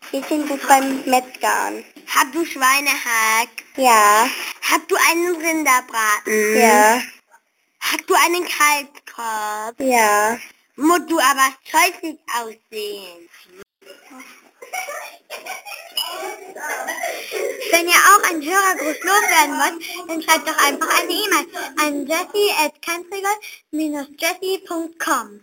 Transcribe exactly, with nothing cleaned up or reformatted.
Wir sind gut beim Metzgern. Hast du Schweinehack? Ja. Hast du einen Rinderbraten? Ja. Hast du einen Kalbskopf? Ja. Musst du aber scheußlich aussehen. Wenn ihr auch einen Hörergruß loswerden wollt, dann schreibt doch einfach eine E-Mail an jessie at countrygold dash jessie punkt com.